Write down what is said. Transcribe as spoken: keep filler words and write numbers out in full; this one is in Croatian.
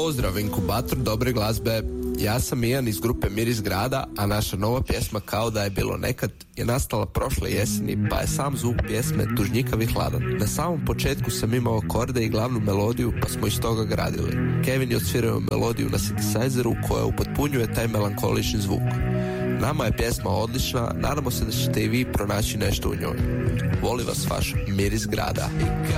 Pozdrav, inkubator dobre glazbe. Ja sam Ian iz grupe Miris grada, a naša nova pjesma Kao da je bilo nekad je nastala prošle jeseni, pa je sam zvuk pjesme tužnjikav hladan. Na samom početku sam imao akorde i glavnu melodiju, pa smo iz toga gradili. Kevin je odsvirao melodiju na synthesizeru koja upotpunjuje taj melankolični zvuk. Nama je pjesma odlična, nadamo se da ćete i vi pronaći nešto u njoj. Voli vas vaš Miris grada.